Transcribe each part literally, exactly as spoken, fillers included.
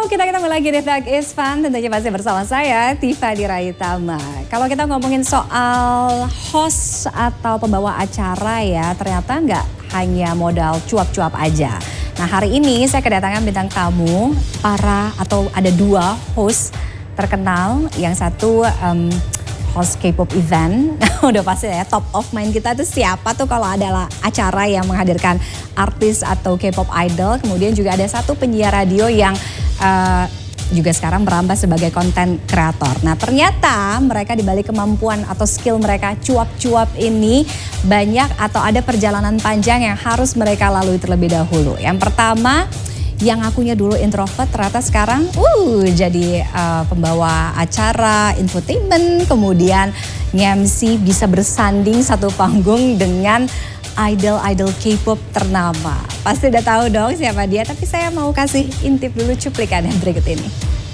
kita ketemu lagi di That Is Fun, tentunya masih bersama saya, Tiffany Raitama. Kalau kita ngomongin soal host atau pembawa acara ya, ternyata nggak hanya modal cuap-cuap aja. Nah hari ini saya kedatangan bintang tamu, para atau ada dua host terkenal. Yang satu um, host K-pop event, udah pasti ya top of mind kita tuh siapa tuh kalau ada acara yang menghadirkan artis atau K-pop idol. Kemudian juga ada satu penyiar radio yang uh, juga sekarang merambah sebagai konten kreator. Nah ternyata mereka dibalik kemampuan atau skill mereka cuap-cuap ini banyak atau ada perjalanan panjang yang harus mereka lalui terlebih dahulu. Yang pertama, yang akunya dulu introvert ternyata sekarang uh jadi uh, pembawa acara infotainment, kemudian nge-M C, bisa bersanding satu panggung dengan idol-idol K-pop ternama. Pasti udah tahu dong siapa dia, tapi saya mau kasih intip dulu cuplikan yang berikut ini.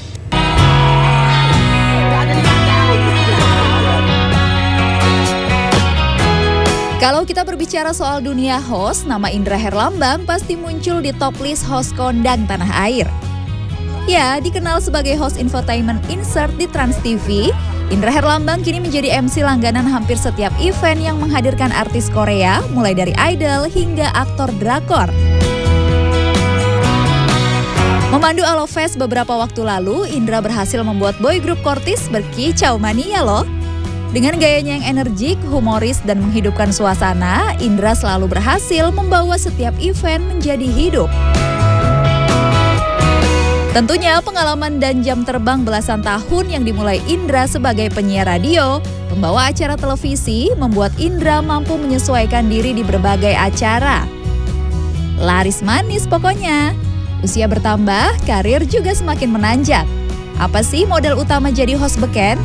Kalau kita berbicara soal dunia host, nama Indra Herlambang pasti muncul di top list host kondang tanah air. Ya, dikenal sebagai host infotainment insert di Trans T V, Indra Herlambang kini menjadi M C langganan hampir setiap event yang menghadirkan artis Korea, mulai dari idol hingga aktor drakor. Memandu Alofest beberapa waktu lalu, Indra berhasil membuat boy group Kortis berkicau mania loh. Dengan gayanya yang energik, humoris, dan menghidupkan suasana, Indra selalu berhasil membawa setiap event menjadi hidup. Tentunya pengalaman dan jam terbang belasan tahun yang dimulai Indra sebagai penyiar radio, pembawa acara televisi, membuat Indra mampu menyesuaikan diri di berbagai acara. Laris manis pokoknya. Usia bertambah, karir juga semakin menanjak. Apa sih modal utama jadi host beken?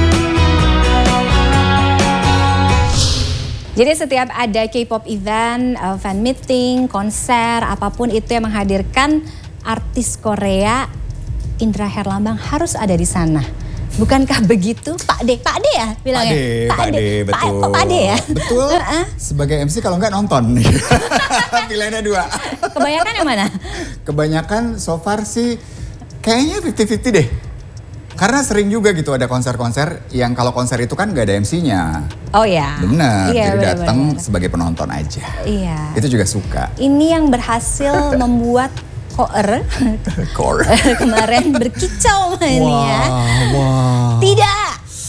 Jadi setiap ada K-pop event, uh, fan meeting, konser, apapun itu yang menghadirkan artis Korea, Indra Herlambang harus ada di sana. Bukankah begitu, Pak D? Pak D ya bilangnya? Pak D, Pak D, betul. Pak, Pak D ya? Betul, sebagai M C kalau nggak nonton. Pilihannya dua. Kebanyakan yang mana? Kebanyakan so far sih kayaknya fifty fifty deh. Karena sering juga gitu ada konser-konser yang kalau konser itu kan nggak ada M C-nya. Oh ya. Bener, iya, jadi datang bener. sebagai penonton aja. Iya. Itu juga suka. Ini yang berhasil membuat Koer kemarin berkicau mainnya. Wah, wah. Tidak.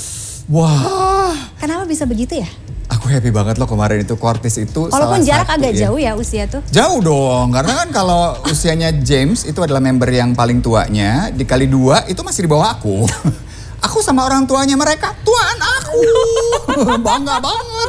Wah. Kenapa bisa begitu ya? Aku happy banget loh kemarin itu Kortis itu. Walaupun salah jarak satu, agak ya. jauh ya usia tuh. Jauh dong, karena kan kalau usianya James itu adalah member yang paling tuanya, dikali dua itu masih di bawah aku. Aku sama orang tuanya mereka, tuaan aku. Bangga banget.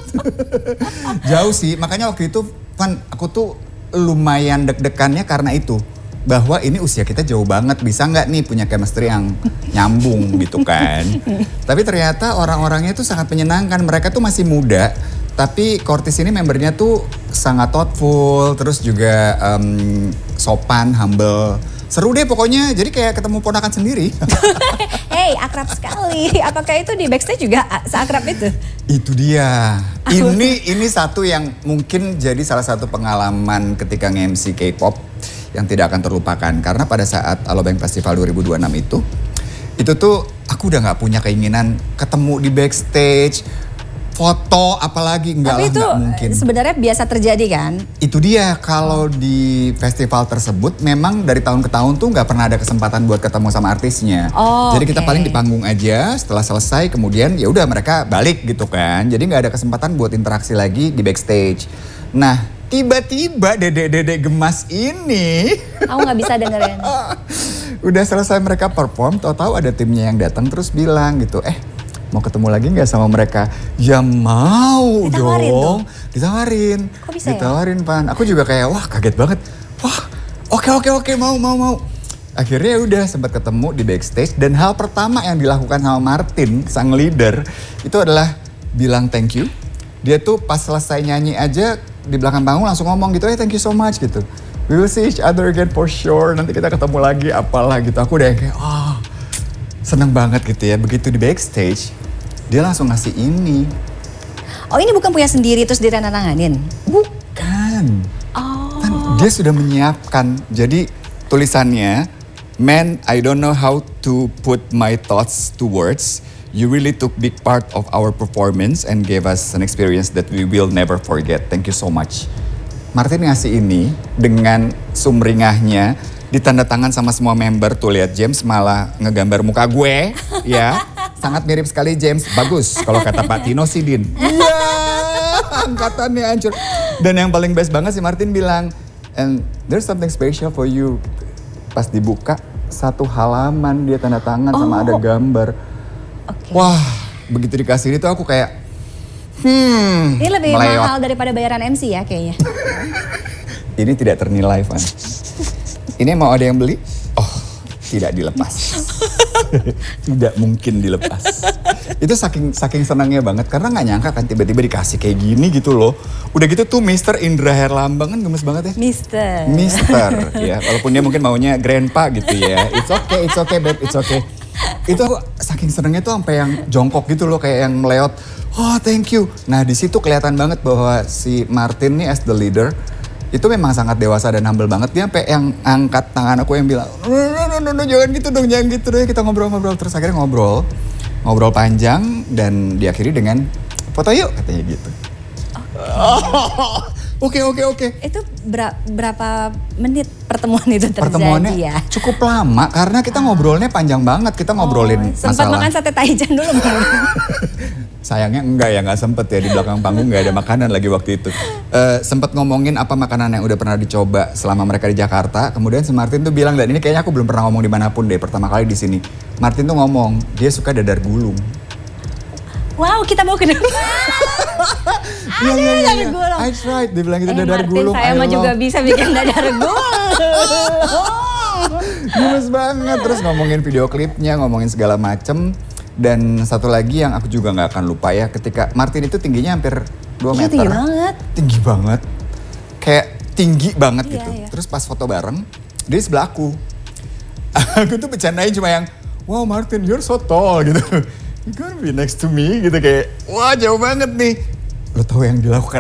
Jauh sih, makanya waktu itu kan aku tuh lumayan deg-degannya karena itu. Bahwa ini usia kita jauh banget, bisa nggak nih punya chemistry yang nyambung gitu kan. Tapi ternyata orang-orangnya tuh sangat menyenangkan, mereka tuh masih muda. Tapi Kortis ini membernya tuh sangat thoughtful, terus juga um, sopan, humble. Seru deh pokoknya, jadi kayak ketemu ponakan sendiri. Hei, akrab sekali. Apakah itu di backstage juga seakrab itu? Itu dia. Ini ini satu yang mungkin jadi salah satu pengalaman ketika nge-M C K-pop yang tidak akan terlupakan. Karena pada saat Alobank Festival dua ribu dua puluh enam itu, itu tuh aku udah gak punya keinginan ketemu di backstage, foto apalagi, enggak lah, tapi itu enggak mungkin. Sebenarnya biasa terjadi kan? Itu dia, kalau di festival tersebut memang dari tahun ke tahun tuh nggak pernah ada kesempatan buat ketemu sama artisnya. Oh, jadi kita okay. paling di panggung aja, setelah selesai kemudian ya udah mereka balik gitu kan. Jadi nggak ada kesempatan buat interaksi lagi di backstage. Nah tiba-tiba dedek-dedek gemas ini. Aku nggak bisa dengerin. Udah selesai mereka perform, tahu-tahu ada timnya yang datang terus bilang gitu, eh mau ketemu lagi nggak sama mereka? Ya mau Ditawarin dong. tuh? Ditawarin. Kok bisa Ditawarin ya? Pan. Aku juga kayak wah kaget banget. Wah oke oke oke mau mau mau. Akhirnya udah sempat ketemu di backstage dan hal pertama yang dilakukan sama Martin, sang leader, itu adalah bilang thank you. Dia tuh pas selesai nyanyi aja di belakang panggung langsung ngomong gitu, eh thank you so much gitu. We will see each other again for sure. Nanti kita ketemu lagi apalah gitu. Aku udah kayak oh seneng banget gitu ya. Begitu di backstage dia langsung ngasih ini. Oh ini bukan punya sendiri terus ditandatanganin? Bukan. Oh. Kan dia sudah menyiapkan. Jadi tulisannya Man, I don't know how to put my thoughts to words. You really took big part of our performance and gave us an experience that we will never forget. Thank you so much. Martin ngasih ini dengan sumringahnya, ditanda tangan sama semua member. Tuh lihat James malah ngegambar muka gue, ya. Sangat mirip sekali James. Bagus kalau kata Pak Tino Sidin. Iya, angkatannya hancur. Dan yang paling best banget sih Martin bilang, and there's something special for you. Pas dibuka satu halaman dia tanda tangan oh. sama ada gambar. Okay. Wah, begitu dikasih itu aku kayak, hmm, ini lebih meleot. mahal daripada bayaran M C ya kayaknya. Ini tidak ternilai, Van. Ini mau ada yang beli? Oh, tidak dilepas. Tidak mungkin dilepas. Itu saking saking senangnya banget karena nggak nyangka kan tiba-tiba dikasih kayak gini gitu loh. Udah gitu tuh Mister Indra Herlambang kan gemes banget ya. Mister. Mister, ya. Walaupun dia mungkin maunya grandpa gitu ya. It's okay, it's okay, babe, it's okay. Itu aku saking senengnya tuh sampai yang jongkok gitu loh, kayak yang meleot. Oh, thank you. Nah, di situ kelihatan banget bahwa si Martin nih as the leader itu memang sangat dewasa dan humble banget. Dia sampai yang angkat tangan aku yang bilang, no, no, no, no, jangan gitu dong, jangan gitu dong. Kita ngobrol-ngobrol terus akhirnya ngobrol, ngobrol panjang dan diakhiri dengan foto yuk katanya gitu. Oke oke oke. Itu ber berapa menit pertemuan itu terjadi Pertemuannya ya? cukup lama karena kita ngobrolnya panjang banget. Kita ngobrolin oh, masalah. Sempat makan sate Taichan dulu kan? Sayangnya enggak ya, nggak sempet ya, di belakang panggung nggak ada makanan lagi waktu itu. Uh, sempet ngomongin apa makanan yang udah pernah dicoba selama mereka di Jakarta. Kemudian si Martin tuh bilang, dan ini kayaknya aku belum pernah ngomong dimanapun deh, pertama kali di sini. Martin tuh ngomong dia suka dadar gulung. Wow, kita mau ke depan. Iya iya iya. I tried, dia bilang itu eh, dadar Martin, gulung. Saya mah juga bisa bikin dadar gulung. Gemes banget, terus ngomongin video klipnya, ngomongin segala macem. Dan satu lagi yang aku juga nggak akan lupa ya, ketika Martin itu tingginya hampir dua meter. Tinggi banget. Tinggi banget. Kayak tinggi banget iya, gitu. Iya. Terus pas foto bareng, dia di sebelah aku. Aku tuh bercandain cuma yang, wow Martin you're so tall gitu. You gonna be next to me gitu, kayak wah jauh banget nih. Lo tau yang dilakukan